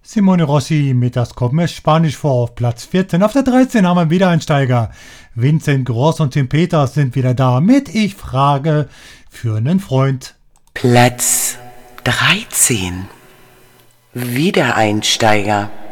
Simone Rossi mit Das kommt mir Spanisch vor auf Platz 14. Auf der 13 haben wir einen Wiedereinsteiger. Vincent Gross und Tim Peters sind wieder da mit Ich frage für einen Freund. Platz 13. Wiedereinsteiger.